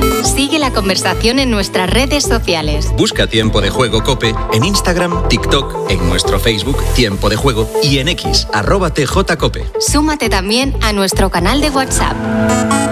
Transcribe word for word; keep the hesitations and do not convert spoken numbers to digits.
Sigue la conversación en nuestras redes sociales. Busca Tiempo de Juego COPE en Instagram, TikTok, en nuestro Facebook Tiempo de Juego y en X, arroba T J Cope. Súmate también a nuestro canal de WhatsApp.